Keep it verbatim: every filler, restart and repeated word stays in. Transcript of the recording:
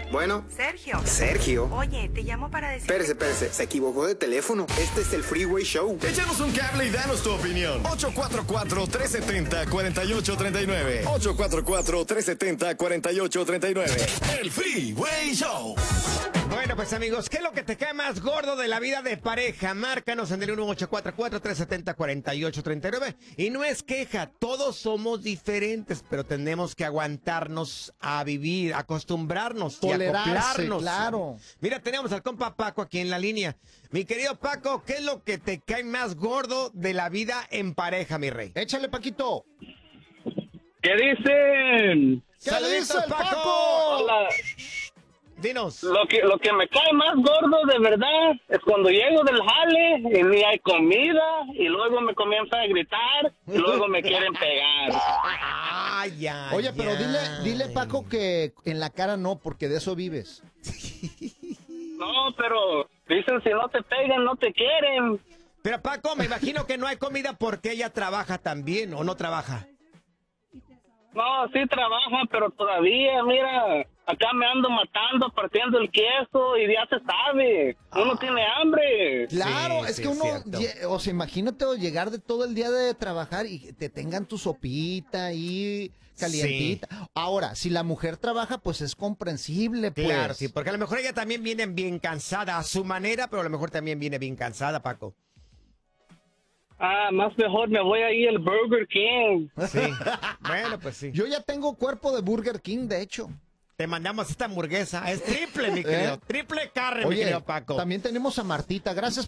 Bueno. Sergio. Sergio. Oye, te llamo para decir... Espérese, espérese. Se equivocó de teléfono. Este es el Freeway Show. Échanos un cable y danos tu opinión. ocho cuatro cuatro, tres siete cero, cuatro ocho tres nueve. ocho cuatro cuatro, tres siete cero, cuatro ocho tres nueve. El Freeway Show. Bueno, pues amigos, ¿qué es lo que te cae más gordo de la vida de pareja? Márcanos en el uno ocho cuatro cuatro, tres siete cero, cuatro ocho tres nueve. Y no es queja, todos somos diferentes, pero tenemos que aguantarnos a vivir, acostumbrarnos y acoplarnos. Claro. Mira, tenemos al compa Paco aquí en la línea. Mi querido Paco, ¿qué es lo que te cae más gordo de la vida en pareja, mi rey? Échale, Paquito. ¿Qué dicen? ¿Qué ¡Saluditos, dice el Paco! Paco? Hola. Dinos. Lo que, lo que me cae más gordo de verdad es cuando llego del jale y ni hay comida y luego me comienzan a gritar y luego me quieren pegar. Ay, ya, Oye, pero ya. dile, dile, Paco, que en la cara no, porque de eso vives. No, pero dicen si no te pegan no te quieren. Pero Paco, me imagino que no hay comida porque ella trabaja también, ¿o no trabaja? No, sí trabaja, pero todavía, mira, acá me ando matando, partiendo el queso y ya se sabe, uno Ah. tiene hambre. Claro, Sí, es sí, que es uno, cierto. lle- o sea, imagínate llegar de todo el día de trabajar y te tengan tu sopita ahí calientita. Ahora, si la mujer trabaja, pues es comprensible, pues. Claro, sí, porque a lo mejor ella también viene bien cansada a su manera, pero a lo mejor también viene bien cansada, Paco. Ah, más mejor me voy ahí al Burger King. Sí, bueno, pues sí. Yo ya tengo cuerpo de Burger King, de hecho. Te mandamos esta hamburguesa, es triple, mi querido, ¿Eh? triple carne, mi Oye, querido Paco. también tenemos a Martita. Gracias